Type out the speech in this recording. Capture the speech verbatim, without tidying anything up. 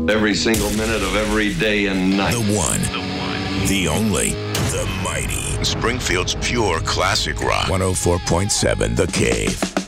every single minute of every day and night. The one, the one, the only, the mighty. Springfield's pure classic rock. one oh four point seven The Cave.